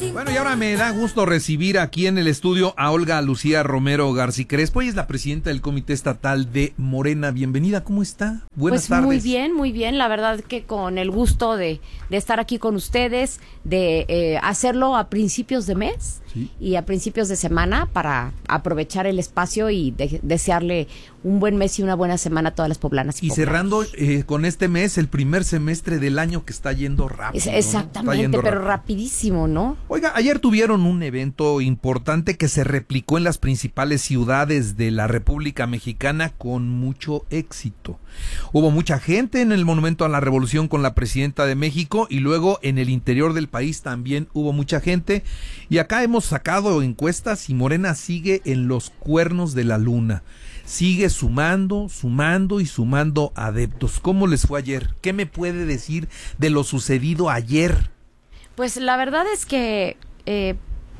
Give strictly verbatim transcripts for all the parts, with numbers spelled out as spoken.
Bueno, y ahora me da gusto recibir aquí en el estudio a Olga Lucía Romero García Crespo. Ella es la presidenta del Comité Estatal de Morena. Bienvenida, ¿cómo está? Buenas pues tardes. Muy bien, muy bien. La verdad que con el gusto de, de estar aquí con ustedes, de eh, hacerlo a principios de mes, ¿sí?, y a principios de semana para aprovechar el espacio y de, desearle un buen mes y una buena semana a todas las poblanas. Y, y cerrando eh, con este mes el primer semestre del año, que está yendo rápido. Es, exactamente, ¿no? Pero rápido. rapidísimo, ¿no? Oiga, ayer tuvieron un evento importante que se replicó en las principales ciudades de la República Mexicana con mucho éxito. Hubo mucha gente en el Monumento a la Revolución con la presidenta de México, y luego en el interior del país también hubo mucha gente. Y acá hemos sacado encuestas y Morena sigue en los cuernos de la luna. Sigue sumando, sumando y sumando adeptos. ¿Cómo les fue ayer? ¿Qué me puede decir de lo sucedido ayer? Pues la verdad es que eh,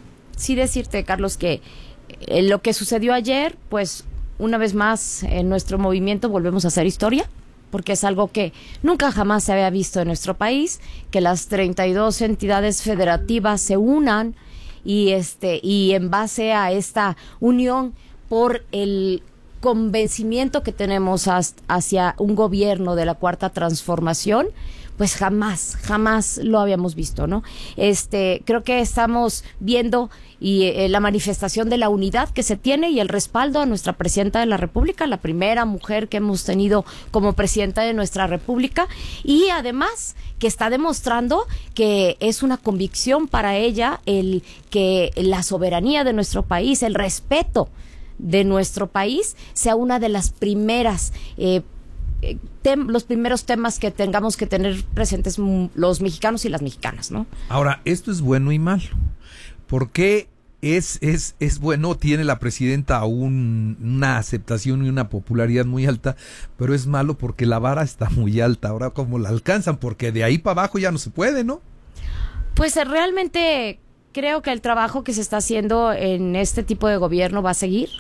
sí decirte, Carlos, que eh, lo que sucedió ayer, pues una vez más en nuestro movimiento volvemos a hacer historia, porque es algo que nunca jamás se había visto en nuestro país, que las treinta y dos entidades federativas se unan y este y en base a esta unión por el convencimiento que tenemos hacia un gobierno de la Cuarta Transformación, pues jamás, jamás lo habíamos visto, ¿no? Este, creo que estamos viendo y eh, la manifestación de la unidad que se tiene y el respaldo a nuestra presidenta de la República, la primera mujer que hemos tenido como presidenta de nuestra República, y además que está demostrando que es una convicción para ella el que la soberanía de nuestro país, el respeto de nuestro país sea una de las primeras eh, tem, los primeros temas que tengamos que tener presentes los mexicanos y las mexicanas, ¿no? Ahora, esto es bueno y malo. ¿Por qué es, es, es bueno? Tiene la presidenta un, una aceptación y una popularidad muy alta, pero es malo porque la vara está muy alta. Ahora, ¿cómo la alcanzan? Porque de ahí para abajo ya no se puede, ¿no? Pues realmente creo que el trabajo que se está haciendo en este tipo de gobierno va a seguir.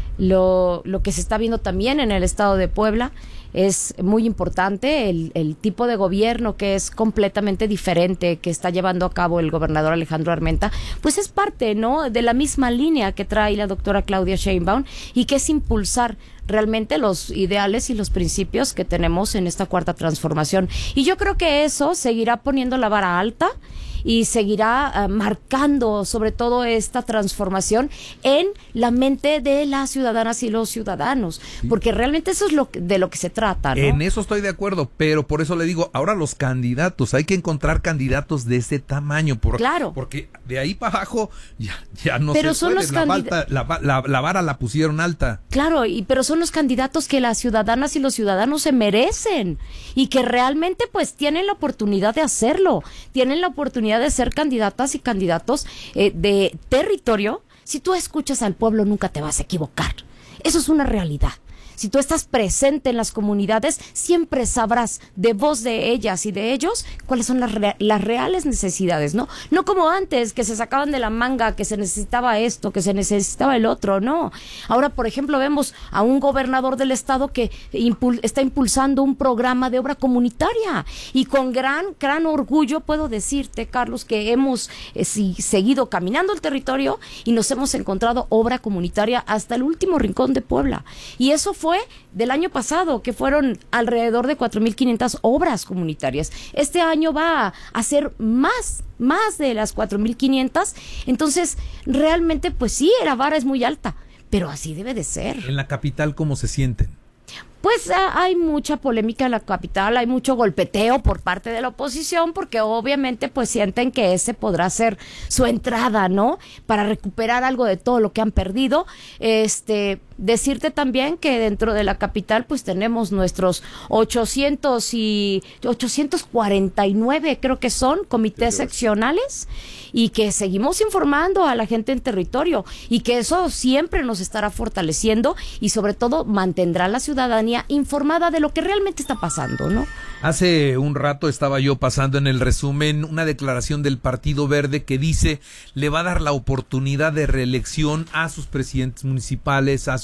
Lo, lo que se está viendo también en el estado de Puebla es muy importante, el, el tipo de gobierno que es completamente diferente que está llevando a cabo el gobernador Alejandro Armenta, pues es parte, ¿no?, de la misma línea que trae la doctora Claudia Sheinbaum, y que es impulsar realmente los ideales y los principios que tenemos en esta Cuarta Transformación. Y yo creo que eso seguirá poniendo la vara alta y seguirá uh, marcando sobre todo esta transformación en la mente de las ciudadanas y los ciudadanos, sí, porque realmente eso es lo que, de lo que se trata, ¿no? En eso estoy de acuerdo, pero por eso le digo, ahora los candidatos, hay que encontrar candidatos de ese tamaño, por, claro, porque de ahí para abajo ya, ya no pero se son puede, los la, candid- balta, la, la, la vara la pusieron alta. Claro, y pero son los candidatos que las ciudadanas y los ciudadanos se merecen y que realmente pues tienen la oportunidad de hacerlo, tienen la oportunidad de ser candidatas y candidatos eh, de territorio. Si tú escuchas al pueblo nunca te vas a equivocar, eso es una realidad. Si tú estás presente en las comunidades, siempre sabrás de voz de ellas y de ellos cuáles son las, rea- las reales necesidades, ¿no? No como antes, que se sacaban de la manga, que se necesitaba esto, que se necesitaba el otro, no. Ahora, por ejemplo, vemos a un gobernador del estado que impul- está impulsando un programa de obra comunitaria, y con gran, gran orgullo puedo decirte, Carlos, que hemos eh, si, seguido caminando el territorio y nos hemos encontrado obra comunitaria hasta el último rincón de Puebla. Y eso fue del año pasado, que fueron alrededor de cuatro mil quinientas obras comunitarias. Este año va a ser más, más de las cuatro mil quinientas. Entonces, realmente, pues sí, la vara es muy alta, pero así debe de ser. En la capital, ¿cómo se sienten? Pues ah, hay mucha polémica en la capital, hay mucho golpeteo por parte de la oposición, porque obviamente pues sienten que ese podrá ser su entrada, ¿no?, para recuperar algo de todo lo que han perdido. Este, decirte también que dentro de la capital pues tenemos nuestros ochocientos y ochocientos cuarenta y nueve, creo que son, comités seccionales, y que seguimos informando a la gente en territorio, y que eso siempre nos estará fortaleciendo y sobre todo mantendrá a la ciudadanía informada de lo que realmente está pasando, ¿no? Hace un rato estaba yo pasando en el resumen una declaración del Partido Verde que dice le va a dar la oportunidad de reelección a sus presidentes municipales, a sus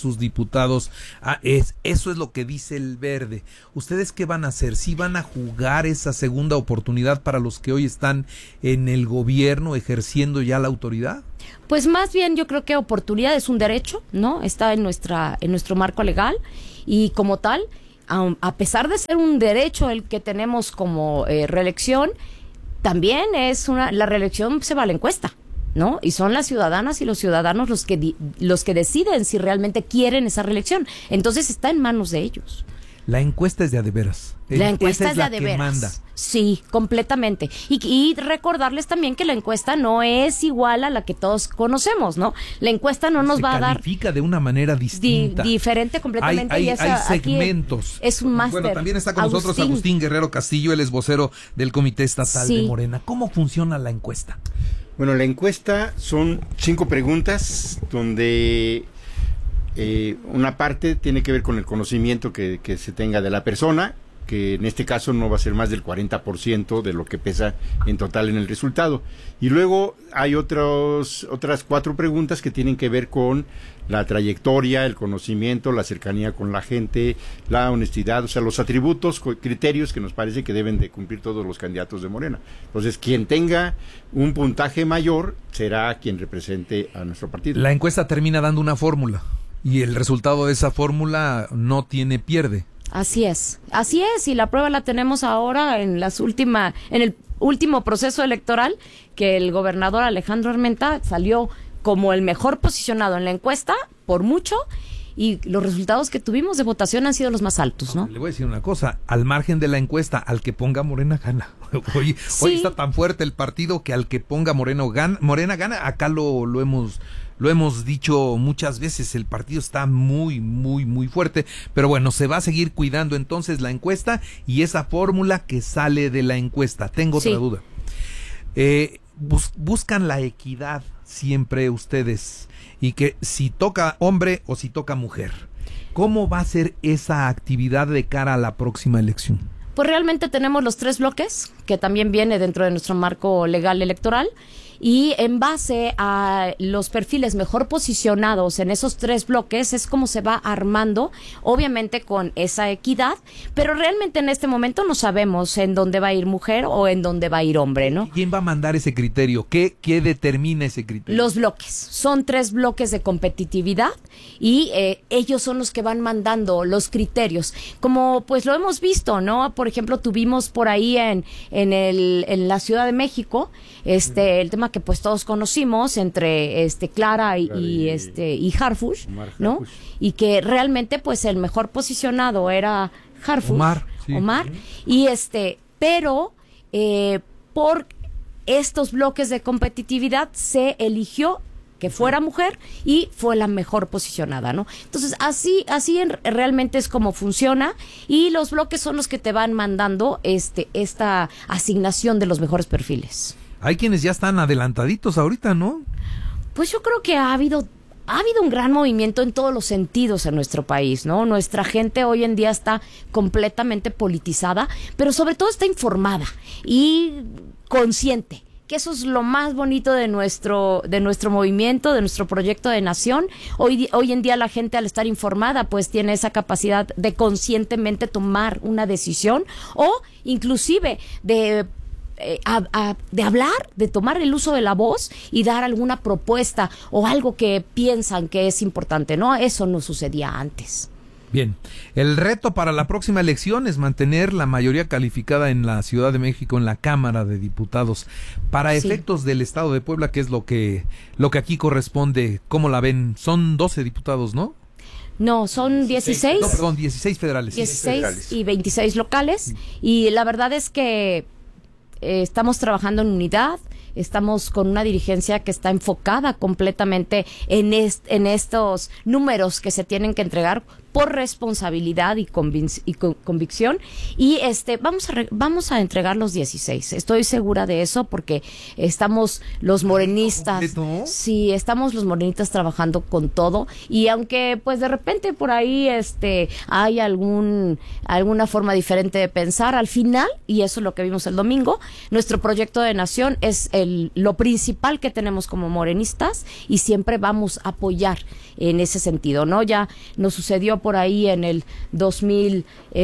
sus diputados. Ah, es, eso es lo que dice el Verde. ¿Ustedes qué van a hacer? ¿Sí van a jugar esa segunda oportunidad para los que hoy están en el gobierno ejerciendo ya la autoridad? Pues más bien yo creo que oportunidad es un derecho, ¿no? Está en nuestra en nuestro marco legal y como tal, a, a pesar de ser un derecho el que tenemos como eh, reelección, también es una la reelección se va a la encuesta, ¿no? Y son las ciudadanas y los ciudadanos los que di, los que deciden si realmente quieren esa reelección. Entonces está en manos de ellos. La encuesta es de a de veras. La encuesta es, es de a de veras. Manda. Sí, completamente. Y, y recordarles también que la encuesta no es igual a la que todos conocemos, ¿no? La encuesta no nos Se va a dar... Se califica de una manera distinta. Di, diferente completamente. Hay, hay, y esa, hay segmentos. Es un máster. Bueno, también está con Agustín. nosotros Agustín Guerrero Castillo, él es vocero del Comité Estatal sí. de Morena. ¿Cómo funciona la encuesta? Bueno, la encuesta son cinco preguntas donde... Eh, una parte tiene que ver con el conocimiento que, que se tenga de la persona, que en este caso no va a ser más del cuarenta por ciento de lo que pesa en total en el resultado. Y luego hay otros, otras cuatro preguntas que tienen que ver con la trayectoria, el conocimiento, la cercanía con la gente, la honestidad, o sea, los atributos, criterios que nos parece que deben de cumplir todos los candidatos de Morena. Entonces, quien tenga un puntaje mayor será quien represente a nuestro partido. La encuesta termina dando una fórmula. Y el resultado de esa fórmula no tiene pierde. Así es, así es, y la prueba la tenemos ahora en las última, en el último proceso electoral, que el gobernador Alejandro Armenta salió como el mejor posicionado en la encuesta, por mucho, y los resultados que tuvimos de votación han sido los más altos, ¿no? Le voy a decir una cosa, al margen de la encuesta, al que ponga Morena gana. Hoy, sí. hoy está tan fuerte el partido que al que ponga Morena gana, Morena gana, acá lo, lo hemos... Lo hemos dicho muchas veces, el partido está muy, muy, muy fuerte, pero bueno, se va a seguir cuidando entonces la encuesta y esa fórmula que sale de la encuesta. Tengo otra sí. duda. Eh, bus- buscan la equidad siempre ustedes y que si toca hombre o si toca mujer. ¿Cómo va a ser esa actividad de cara a la próxima elección? Pues realmente tenemos los tres bloques, que también viene dentro de nuestro marco legal electoral, y en base a los perfiles mejor posicionados en esos tres bloques es como se va armando, obviamente con esa equidad, pero realmente en este momento no sabemos en dónde va a ir mujer o en dónde va a ir hombre, ¿no? ¿Quién va a mandar ese criterio? ¿Qué, qué determina ese criterio? Los bloques, son tres bloques de competitividad y eh, ellos son los que van mandando los criterios, como pues lo hemos visto, ¿no? Por ejemplo, tuvimos por ahí en, en, el, en la Ciudad de México, este, el tema que pues todos conocimos entre este Clara y, y este y Harfuch, ¿no? Harfuch. Y que realmente pues el mejor posicionado era Harfuch, Omar, sí. Omar y este, pero eh, por estos bloques de competitividad se eligió que fuera mujer y fue la mejor posicionada, ¿no? Entonces, así así en, realmente es como funciona y los bloques son los que te van mandando este esta asignación de los mejores perfiles. Hay quienes ya están adelantaditos ahorita, ¿no? Pues yo creo que ha habido ha habido un gran movimiento en todos los sentidos en nuestro país, ¿no? Nuestra gente hoy en día está completamente politizada, pero sobre todo está informada y consciente, que eso es lo más bonito de nuestro de nuestro movimiento, de nuestro proyecto de nación. Hoy hoy en día la gente al estar informada pues tiene esa capacidad de conscientemente tomar una decisión o inclusive de Eh, a, a, de hablar, de tomar el uso de la voz y dar alguna propuesta o algo que piensan que es importante, ¿no? Eso no sucedía antes. Bien, el reto para la próxima elección es mantener la mayoría calificada en la Ciudad de México, en la Cámara de Diputados. Para sí. efectos del Estado de Puebla, que es lo que, lo que aquí corresponde, ¿cómo la ven? Son doce diputados, ¿no? No, son dieciséis. No, perdón, dieciséis federales. dieciséis federales. Y veintiséis locales. Y la verdad es que Eh, estamos trabajando en unidad, estamos con una dirigencia que está enfocada completamente en, est- en estos números que se tienen que entregar por responsabilidad y, convinc- y con- convicción. Y este vamos a re- vamos a entregar los dieciséis. Estoy segura de eso porque estamos los morenistas. ¿Completo? Sí, estamos los morenistas trabajando con todo. Y aunque pues de repente por ahí este hay algún alguna forma diferente de pensar, al final, y eso es lo que vimos el domingo, nuestro proyecto de nación es el lo principal que tenemos como morenistas y siempre vamos a apoyar en ese sentido, ¿no? Ya nos sucedió por ahí en el dos mil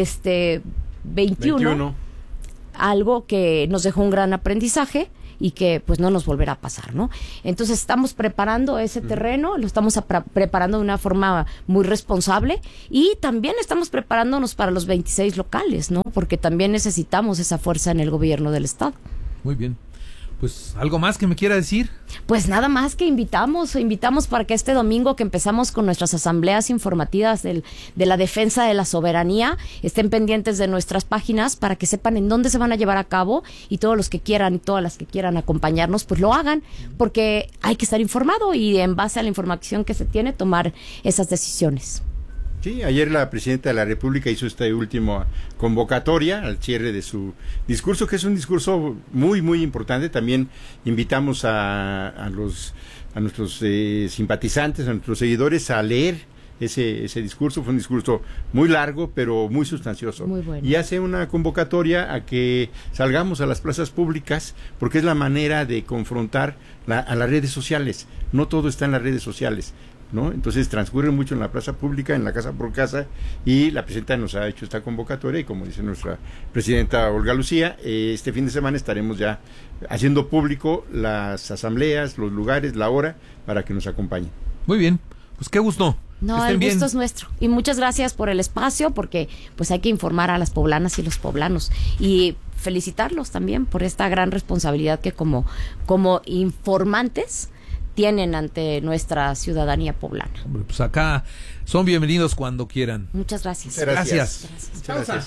veintiuno, veintiuno. Algo que nos dejó un gran aprendizaje y que pues no nos volverá a pasar, ¿no? Entonces estamos preparando ese terreno, lo estamos a pra- preparando de una forma muy responsable y también estamos preparándonos para los veintiséis locales, ¿no? Porque también necesitamos esa fuerza en el gobierno del estado. Muy bien. Pues, ¿algo más que me quiera decir? Pues nada más que invitamos, invitamos para que este domingo que empezamos con nuestras asambleas informativas del, de la defensa de la soberanía, estén pendientes de nuestras páginas para que sepan en dónde se van a llevar a cabo y todos los que quieran y todas las que quieran acompañarnos, pues lo hagan, porque hay que estar informado y en base a la información que se tiene, tomar esas decisiones. Sí, ayer la presidenta de la República hizo esta última convocatoria al cierre de su discurso, que es un discurso muy, muy importante. También invitamos a, a los a nuestros eh, simpatizantes, a nuestros seguidores a leer ese, ese discurso. Fue un discurso muy largo, pero muy sustancioso. Muy bueno. Y hace una convocatoria a que salgamos a las plazas públicas, porque es la manera de confrontar la, a las redes sociales. No todo está en las redes sociales, ¿no? Entonces transcurre mucho en la plaza pública, en la casa por casa, y la presidenta nos ha hecho esta convocatoria y como dice nuestra presidenta Olga Lucía, eh, este fin de semana estaremos ya haciendo público las asambleas, los lugares, la hora, para que nos acompañen. Muy bien, pues qué gusto. No, el gusto es nuestro. Y muchas gracias por el espacio, porque pues hay que informar a las poblanas y los poblanos. Y felicitarlos también por esta gran responsabilidad que como, como informantes tienen ante nuestra ciudadanía poblana. Hombre, pues acá son bienvenidos cuando quieran. Muchas gracias. Muchas gracias. Gracias. Muchas gracias.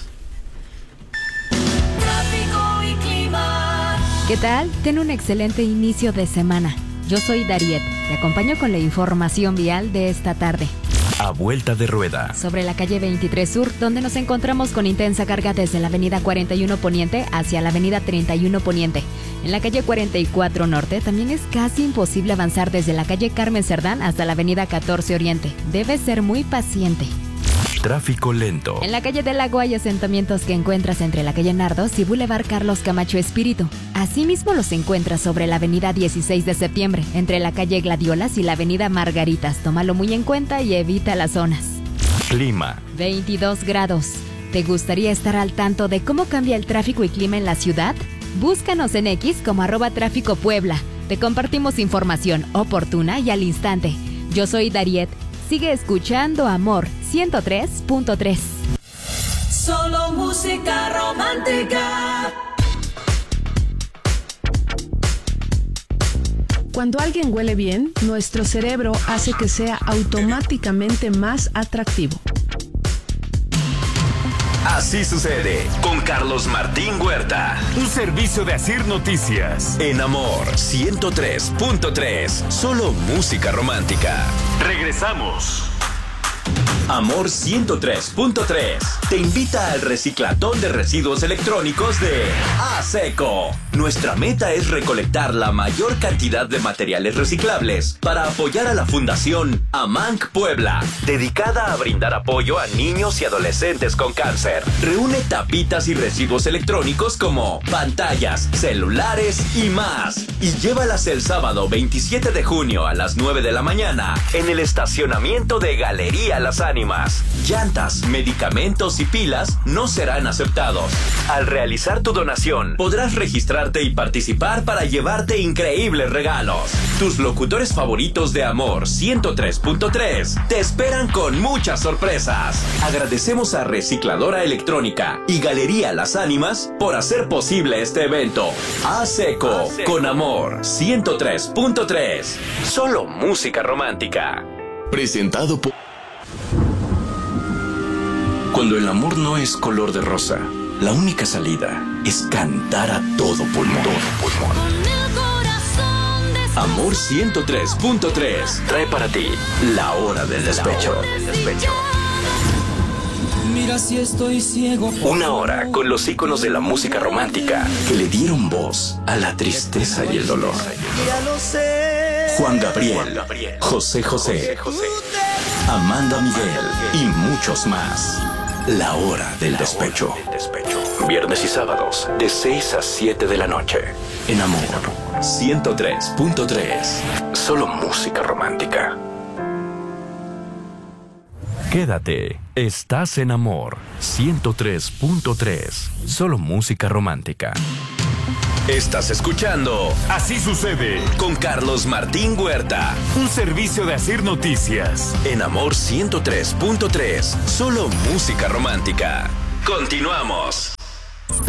Tráfico y clima. ¿Qué tal? Ten un excelente inicio de semana. Yo soy Dariet, te acompaño con la información vial de esta tarde. A vuelta de rueda. Sobre la calle veintitrés Sur, donde nos encontramos con intensa carga desde la avenida cuarenta y uno Poniente hacia la avenida treinta y uno Poniente. En la calle cuarenta y cuatro Norte también es casi imposible avanzar desde la calle Carmen Cerdán hasta la avenida catorce Oriente. Debes ser muy paciente. Tráfico lento. En la calle del Lago hay asentamientos que encuentras entre la calle Nardos y Boulevard Carlos Camacho Espíritu. Asimismo los encuentras sobre la avenida dieciséis de septiembre, entre la calle Gladiolas y la avenida Margaritas. Tómalo muy en cuenta y evita las zonas. Clima. veintidós grados. ¿Te gustaría estar al tanto de cómo cambia el tráfico y clima en la ciudad? Búscanos en X como arroba tráfico Puebla. Te compartimos información oportuna y al instante. Yo soy Dariet. Sigue escuchando Amor ciento tres punto tres. Solo música romántica. Cuando alguien huele bien, nuestro cerebro hace que sea automáticamente más atractivo. Así sucede con Carlos Martín Huerta. Un servicio de Asir Noticias. En Amor ciento tres punto tres. Solo música romántica. Regresamos. Amor ciento tres punto tres te invita al reciclatón de residuos electrónicos de ASECO. Nuestra meta es recolectar la mayor cantidad de materiales reciclables para apoyar a la Fundación AMANC Puebla, dedicada a brindar apoyo a niños y adolescentes con cáncer. Reúne tapitas y residuos electrónicos como pantallas, celulares y más, y llévalas el sábado veintisiete de junio a las nueve de la mañana en el estacionamiento de Galería Las Ánimas. Llantas, medicamentos y pilas no serán aceptados. Al realizar tu donación, podrás registrarte y participar para llevarte increíbles regalos. Tus locutores favoritos de Amor ciento tres punto tres te esperan con muchas sorpresas. Agradecemos a Recicladora Electrónica y Galería Las Ánimas por hacer posible este evento. ASECO, con Amor ciento tres punto tres. Solo música romántica. Presentado por... Cuando el amor no es color de rosa, la única salida es cantar a todo pulmón. Todo pulmón. Amor ciento tres punto tres trae para ti la hora del despecho. Del despecho. Mira si estoy ciego. Una hora con los íconos de la música romántica que le dieron voz a la tristeza y el dolor. Juan Gabriel, José José, Amanda Miguel y muchos más. La hora del despecho. Viernes y sábados de seis a siete de la noche. En Amor ciento tres punto tres. Solo música romántica. Quédate. Estás en Amor ciento tres punto tres. Solo música romántica. Estás escuchando Así sucede con Carlos Martín Huerta. Un servicio de Asir Noticias. En Amor ciento tres punto tres. Solo música romántica. Continuamos.